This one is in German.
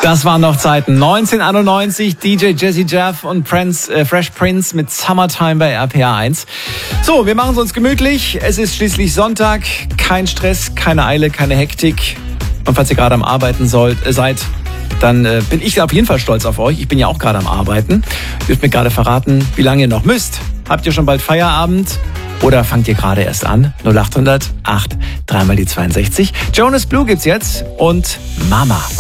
Das waren noch Zeiten. 1991, DJ Jazzy Jeff und Fresh Prince mit Summertime bei RPA 1. So, wir machen es uns gemütlich. Es ist schließlich Sonntag. Kein Stress, keine Eile, keine Hektik. Und falls ihr gerade am Arbeiten seid, dann bin ich auf jeden Fall stolz auf euch. Ich bin ja auch gerade am Arbeiten. Ihr dürft mir gerade verraten, wie lange ihr noch müsst. Habt ihr schon bald Feierabend? Oder fangt ihr gerade erst an? 0800 8 3 mal die 62. Jonas Blue gibt's jetzt und Mama.